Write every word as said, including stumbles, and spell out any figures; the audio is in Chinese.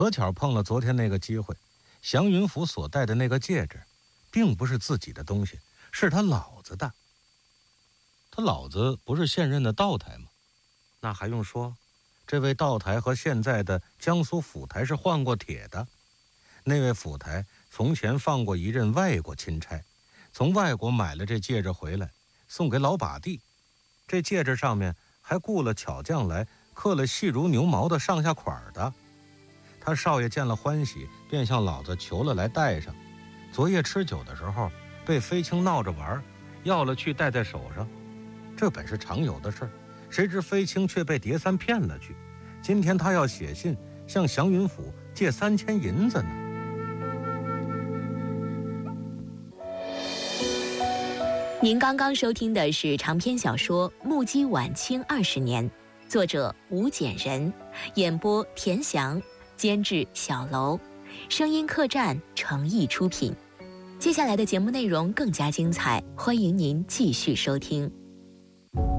可巧碰了昨天那个机会，祥云府所戴的那个戒指并不是自己的东西，是他老子的。他老子不是现任的道台吗？那还用说，这位道台和现在的江苏府台是换过帖的。那位府台从前放过一任外国钦差，从外国买了这戒指回来，送给老把弟。这戒指上面还雇了巧匠来刻了细如牛毛的上下款的。他少爷见了欢喜，便向老子求了来戴上。昨夜吃酒的时候，被飞青闹着玩，要了去戴在手上。这本是常有的事，谁知飞青却被蝶三骗了去。今天他要写信向祥云府借三千银子呢。 您刚刚收听的是长篇小说《目击晚清二十年》，作者吴简人，演播田翔，监制小楼，声音客栈诚意出品。接下来的节目内容更加精彩，欢迎您继续收听。